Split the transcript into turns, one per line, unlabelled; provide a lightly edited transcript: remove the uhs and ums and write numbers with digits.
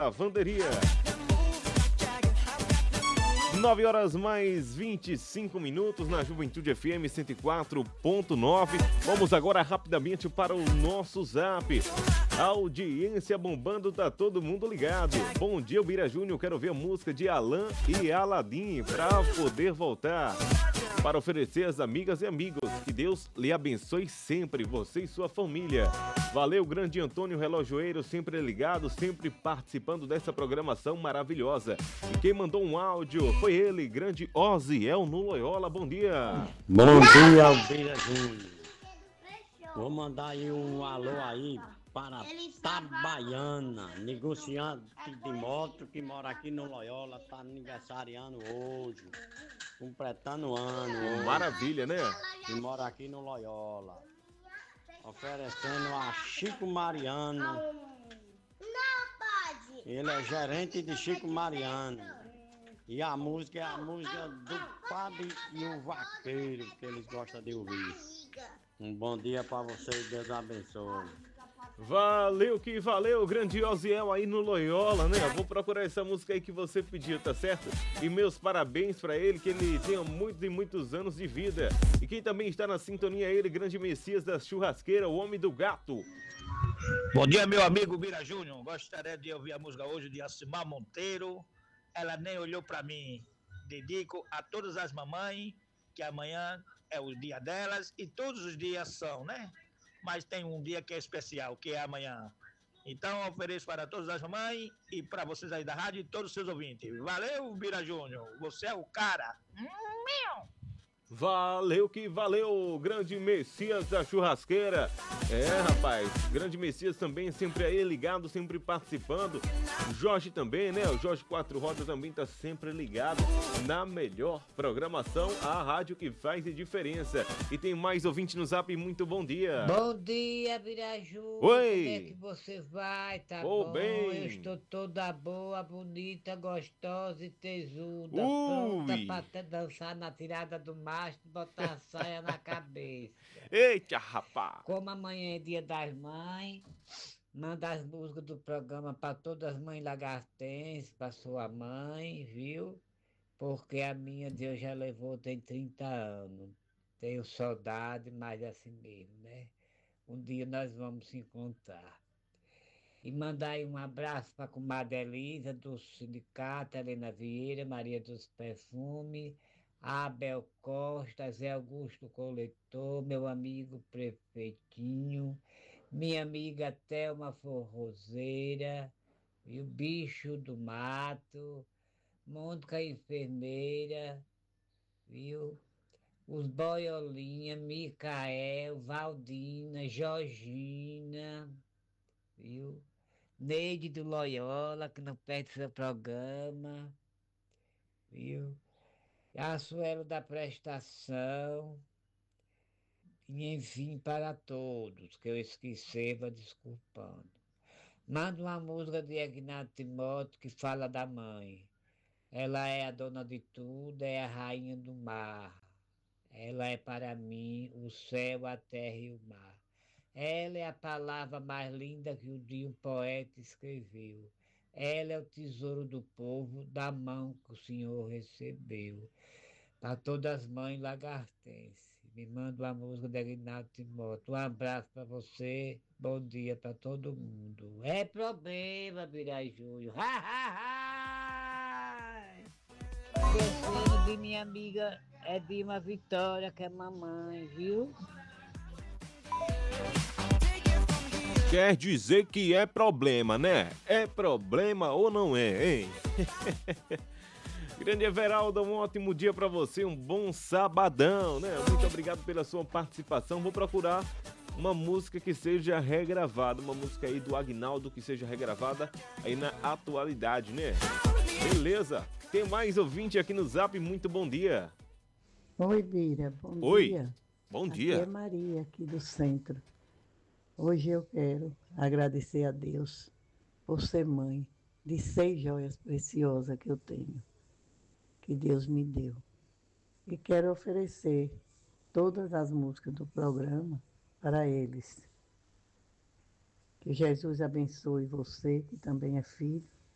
Lavanderia. 9 horas mais 25 minutos na Juventude FM 104.9. Vamos agora rapidamente para o nosso zap. Audiência bombando, tá todo mundo ligado. Bom dia, Bira Júnior. Quero ver a música de Alan e Aladim para poder voltar. Para oferecer às amigas e amigos. Que Deus lhe abençoe sempre, você e sua família. Valeu, grande Antônio Relojoeiro, sempre ligado, sempre participando dessa programação maravilhosa. E quem mandou um áudio foi ele, grande Oziel no Loyola. Bom dia.
Bom dia, Albeira Júnior. Vou mandar aí um alô aí para Tabaiana, negociante de moto que mora aqui no Loyola, tá aniversariando hoje, completando ano hoje.
Maravilha, né?
Que mora aqui no Loyola, oferecendo a Chico Mariano. Ele é gerente de Chico Mariano. E a música é a música do Padre e o Vaqueiro, que eles gostam de ouvir. Um bom dia para vocês, Deus abençoe.
Valeu que valeu, grande Oziel aí no Loyola, né? Eu vou procurar essa música aí que você pediu, tá certo? E meus parabéns pra ele, que ele tenha muitos e muitos anos de vida. E quem também está na sintonia é ele, grande Messias da Churrasqueira, o Homem do Gato.
Bom dia, meu amigo Bira Júnior. Gostaria de ouvir a música hoje de Acimar Monteiro. Ela nem olhou pra mim. Dedico a todas as mamães, que amanhã é o dia delas e todos os dias são, né? Mas tem um dia que é especial, que é amanhã. Então, ofereço para todas as mamães e para vocês aí da rádio e todos os seus ouvintes. Valeu, Bira Júnior. Você é o cara.
Valeu que valeu, grande Messias da Churrasqueira. É, rapaz, grande Messias também sempre aí ligado, sempre participando. O Jorge também, né? O Jorge Quatro Rodas também tá sempre ligado na melhor programação, a rádio que faz a diferença. E tem mais ouvinte no Zap, muito bom dia.
Bom dia, Biraju.
Oi.
Como é que você vai? Tá
Vou
bom?
bem.
Eu estou toda boa, bonita, gostosa e tesuda.
Ui.
Pronta pra até dançar na tirada do macho e botar a saia na cabeça.
Eita, rapaz.
Como amanhã é dia das mães, manda as músicas do programa para todas as mães lagartenses, para sua mãe, viu? Porque a minha Deus já levou, tem 30 anos. Tenho saudade, mas é assim mesmo, né? Um dia nós vamos se encontrar. E mandar aí um abraço para a comadre Elisa, do Sindicato, Helena Vieira, Maria dos Perfumes, Abel Costa, Zé Augusto Coletor, meu amigo Prefeitinho, minha amiga Thelma Forrozeira, e o Bicho do Mato, Mônica Enfermeira, viu? Os Boiolinha, Micael, Valdina, Georgina, viu? Neide do Loyola, que não perde seu programa, viu? Açuelo da Prestação, e enfim, para todos, que eu esqueci, vá desculpando. Manda uma música de Agnaldo Timóteo que fala da mãe. Ela é a dona de tudo, é a rainha do mar. Ela é para mim o céu, a terra e o mar. Ela é a palavra mais linda que um dia um poeta escreveu. Ela é o tesouro do povo, da mão que o Senhor recebeu. Para todas as mães lagartenses. Me manda uma música de Aguinaldo Timóteo. Um abraço para você. Bom dia para todo mundo. É problema, Birajúlio. Esquecendo de minha amiga Edilma Vitória, que é mamãe, viu?
Quer dizer que é problema, né? É problema ou não é, hein? Grande Everaldo, um ótimo dia pra você, um bom sabadão, né? Muito obrigado pela sua participação. Vou procurar uma música que seja regravada, uma música aí do Agnaldo que seja regravada aí na atualidade, né? Beleza? Tem mais ouvinte aqui no Zap, muito bom dia.
Oi, Bira, bom
Oi.
dia.
Bom
Aqui
dia.
é Maria, aqui do centro. Hoje eu quero agradecer a Deus por ser mãe de 6 joias preciosas que eu tenho, que Deus me deu. E quero oferecer todas as músicas do programa para eles. Que Jesus abençoe você, que também é filho,